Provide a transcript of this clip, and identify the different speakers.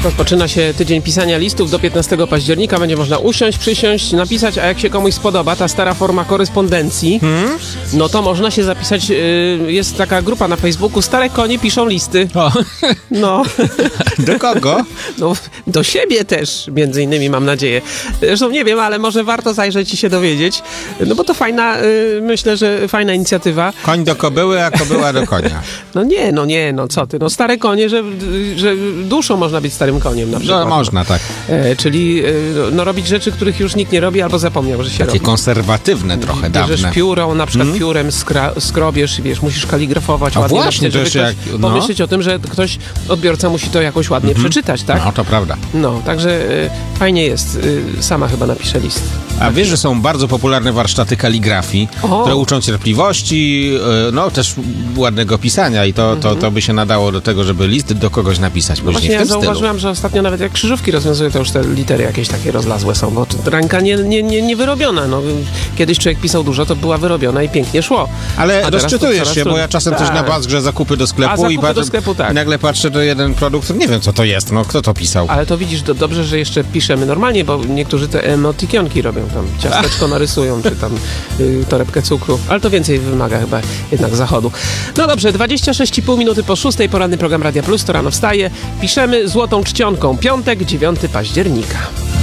Speaker 1: Rozpoczyna się tydzień pisania listów. Do 15 października będzie można usiąść, przysiąść, napisać, a jak się komuś spodoba ta stara forma korespondencji, no to można się zapisać. Jest taka grupa na Facebooku, Stare Konie piszą listy.
Speaker 2: O.
Speaker 1: No.
Speaker 2: Do kogo?
Speaker 1: No, do siebie też, między innymi, mam nadzieję. Zresztą nie wiem, ale może warto zajrzeć i się dowiedzieć, no bo to fajna, myślę, że fajna inicjatywa.
Speaker 2: Koń do kobyły, a kobyła do konia.
Speaker 1: No co ty, no stare konie, że duszą można być starym koniem na przykład.
Speaker 2: No można, tak.
Speaker 1: Czyli robić rzeczy, których już nikt nie robi albo zapomniał, że się
Speaker 2: Takie
Speaker 1: robi.
Speaker 2: konserwatywne trochę,
Speaker 1: Bierzesz
Speaker 2: dawne.
Speaker 1: piórą, na przykład piórem skrobiesz, wiesz, musisz kaligrafować ładnie.
Speaker 2: Właśnie,
Speaker 1: żeby
Speaker 2: to jak,
Speaker 1: pomyśleć o tym, że ktoś, odbiorca musi to jakoś ładnie przeczytać, tak?
Speaker 2: No, to prawda.
Speaker 1: No, także fajnie jest. Sama chyba napiszę list.
Speaker 2: A wiesz, że są bardzo popularne warsztaty kaligrafii, które uczą cierpliwości, no też ładnego pisania i to by się nadało do tego, żeby list do kogoś napisać później
Speaker 1: Właśnie
Speaker 2: w
Speaker 1: ja
Speaker 2: tym
Speaker 1: zauważyłam, że ostatnio nawet jak krzyżówki rozwiązuję, to już te litery jakieś takie rozlazłe są, bo ręka nie wyrobiona. No, kiedyś człowiek pisał dużo, to była wyrobiona i pięknie szło.
Speaker 2: Ale
Speaker 1: A teraz
Speaker 2: rozczytujesz
Speaker 1: to
Speaker 2: się, bo ja
Speaker 1: trudniej.
Speaker 2: czasem też na Bazgrze zakupy do sklepu i nagle patrzę, to jeden produkt, nie wiem co to jest, no kto to pisał.
Speaker 1: Ale to widzisz, dobrze, że jeszcze piszemy normalnie, bo niektórzy te emotikonki robią, tam ciasteczko narysują, czy tam torebkę cukru, ale to więcej wymaga chyba jednak zachodu. No dobrze, 26,5 minuty po 6, poranny program Radia Plus, to rano wstaje, piszemy złotą czcionką, piątek, 9 października.